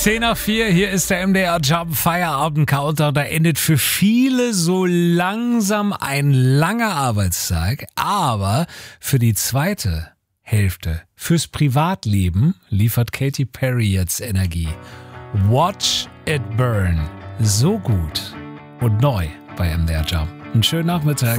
10 nach 4, hier ist der MDR Jump Feierabend Countdown. Da endet für viele so langsam ein langer Arbeitstag, aber für die zweite Hälfte, fürs Privatleben, liefert Katy Perry jetzt Energie. Watch It Burn. So gut und neu bei MDR Jump. Einen schönen Nachmittag.